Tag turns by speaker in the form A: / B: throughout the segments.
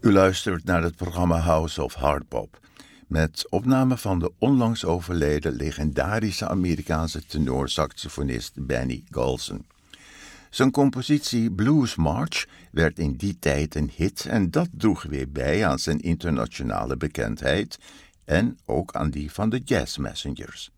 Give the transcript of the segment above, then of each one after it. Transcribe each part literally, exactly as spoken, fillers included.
A: U luistert naar het programma House of Hardbop, met opname van de onlangs overleden legendarische Amerikaanse tenorsaxofonist Benny Golson. Zijn compositie Blues March werd in die tijd een hit en dat droeg weer bij aan zijn internationale bekendheid en ook aan die van de Jazz Messengers.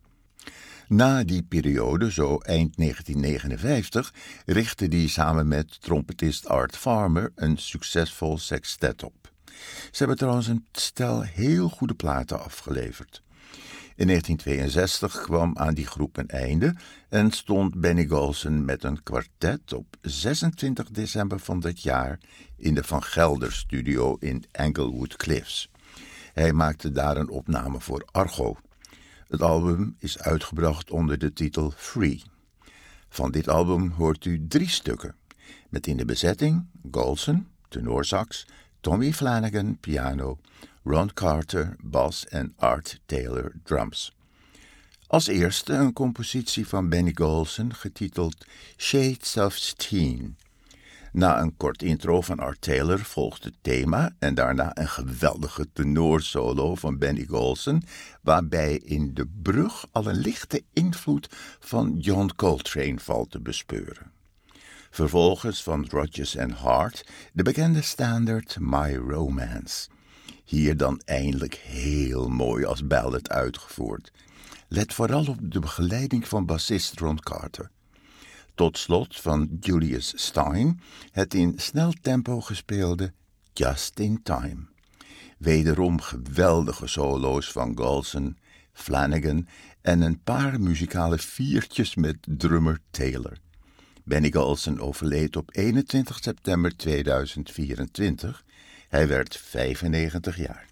A: Na die periode, zo eind negentien negenenvijftig, richtte hij samen met trompetist Art Farmer een succesvol sextet op. Ze hebben trouwens een stel heel goede platen afgeleverd. In negentien tweeënzestig kwam aan die groep een einde en stond Benny Golson met een kwartet op zesentwintig december van dat jaar in de Van Gelder Studio in Englewood Cliffs. Hij maakte daar een opname voor Argo. Het album is uitgebracht onder de titel Free. Van dit album hoort u drie stukken, met in de bezetting Golson, tenorsax, Tommy Flanagan, piano, Ron Carter, bas en Art Taylor, drums. Als eerste een compositie van Benny Golson getiteld Shades of Steen. Na een kort intro van Art Taylor volgt het thema en daarna een geweldige tenorsolo van Benny Golson, waarbij in de brug al een lichte invloed van John Coltrane valt te bespeuren. Vervolgens van Rodgers and Hart de bekende standaard My Romance. Hier dan eindelijk heel mooi als ballad uitgevoerd. Let vooral op de begeleiding van bassist Ron Carter. Tot slot van Julius Stein het in snel tempo gespeelde Just in Time. Wederom geweldige solo's van Golson, Flanagan en een paar muzikale viertjes met drummer Taylor. Benny Golson overleed op eenentwintig september tweeduizend vierentwintig. Hij werd vijfennegentig jaar.